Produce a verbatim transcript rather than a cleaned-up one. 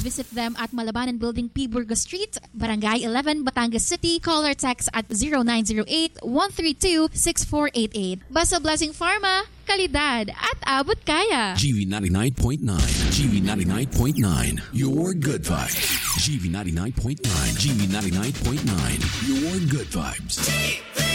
Visit them at Malabanan Building, P. Burgos Street, Barangay eleven, Batangas City. Call or text at zero nine zero eight, one three two, six four eight eight. Basta Blessing Pharma, kalidad at abot kaya. G V ninety-nine point nine. G V ninety-nine point nine. Your good vibes. G V ninety-nine point nine. G V ninety-nine point nine. Your good vibes.